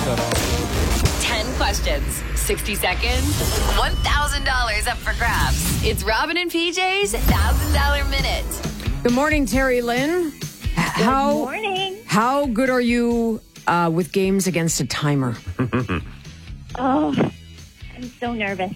that off. 10 questions, 60 seconds, $1,000 up for grabs. It's Robin and PJ's $1,000 Minute. Good morning, Terry Lynn. Good morning. How good are you with games against a timer? Oh, I'm so nervous.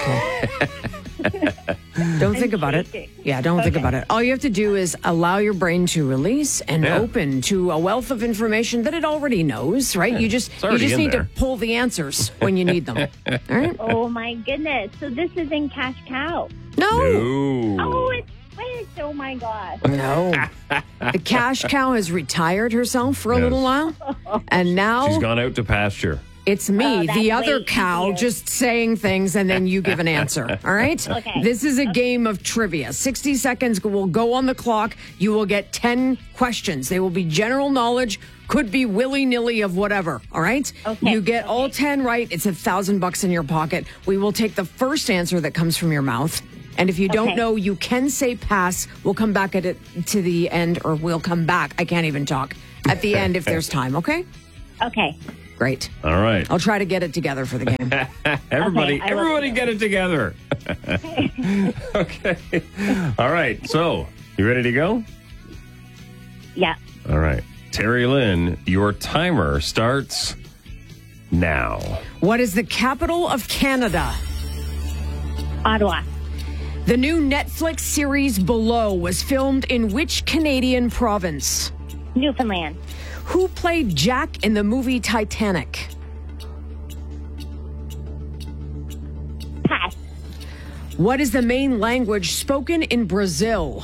Don't think about it. Yeah, don't think about it. All you have to do is allow your brain to release and open to a wealth of information that it already knows, right? You just need to pull the answers when you need them. All right? Oh, my goodness. So this isn't Cash Cow. No. Oh, it's Twitch. Oh, my gosh. No. The Cash Cow has retired herself for a little while, and now She's gone out to pasture. it's me, that's the other way cow, easier. just saying things, and then you give an answer. All right? Okay. This is a game of trivia. 60 seconds will go on the clock. You will get 10 questions. They will be general knowledge, could be willy-nilly of whatever. All right? Okay. You get all 10 right, it's $1,000 in your pocket. We will take the first answer that comes from your mouth. And if you don't know, you can say pass. We'll come back at it to the end, or we'll come back. I can't even talk. At the end if there's time, okay? Okay. Great. All right. I'll try to get it together for the game. Everybody get it together. Okay. All right. So, you ready to go? Yeah. All right. Terry Lynn, your timer starts now. What is the capital of Canada? Ottawa. The new Netflix series Below was filmed in which Canadian province? Newfoundland. Who played Jack in the movie Titanic? Pass. What is the main language spoken in Brazil?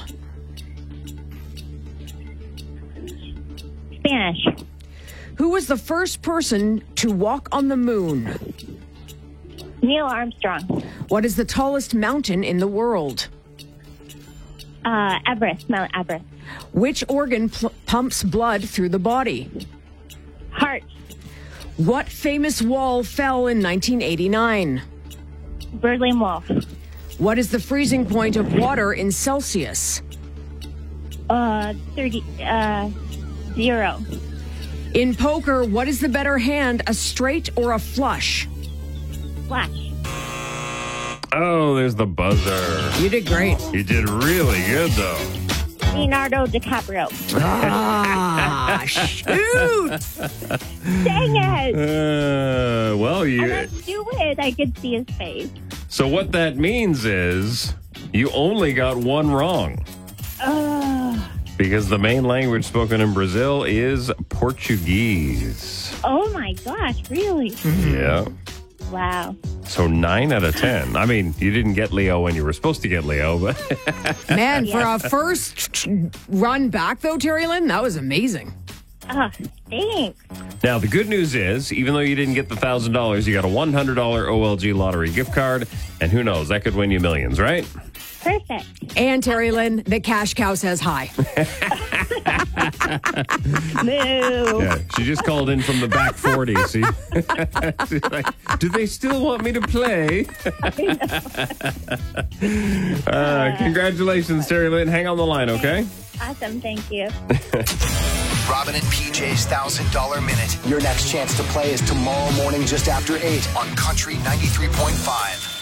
Spanish. Who was the first person to walk on the moon? Neil Armstrong. What is the tallest mountain in the world? Everest. Mount Everest. Which organ pumps blood through the body? Heart. What famous wall fell in 1989? Berlin Wall. What is the freezing point of water in Celsius? 0. In poker, what is the better hand, a straight or a flush? Flash. Oh, there's the buzzer. You did great. You did really good, though. Leonardo DiCaprio. Ah, shoot! Dang it! Well, I didn't do it. I could see his face. So what that means is you only got one wrong. Because the main language spoken in Brazil is Portuguese. Oh, my gosh. Really? Yeah. Wow. So 9 out of 10. I mean, you didn't get Leo when you were supposed to get Leo, but Man, for a first run back, though, Terry Lynn, that was amazing. Oh, thanks. now the good news is, even though you didn't get the $1,000, you got a $100 OLG lottery gift card, and who knows, that could win you millions, right? Perfect. And Terry Lynn, the cash cow says hi. Moo. Yeah, she just called in from the back 40. See, she's like, do they still want me to play? Congratulations, Terry Lynn. Hang on the line, okay? Awesome. Thank you. Robin and PJ's $1,000 Minute. Your next chance to play is tomorrow morning just after 8 on Country 93.5.